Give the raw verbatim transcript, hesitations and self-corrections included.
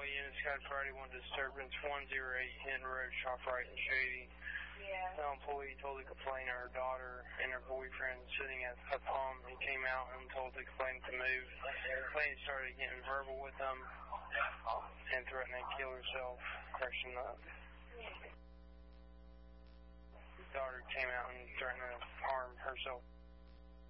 units, Scott Friday, one disturbance, one zero eight Hinton Road, Shoprite and Shady. Yeah. The employee told the complainant her daughter and her boyfriend sitting at a pump and came out and told the complainant to move. The complainant started getting verbal with them and threatening to kill herself, crashing up. The daughter came out and threatened to harm herself.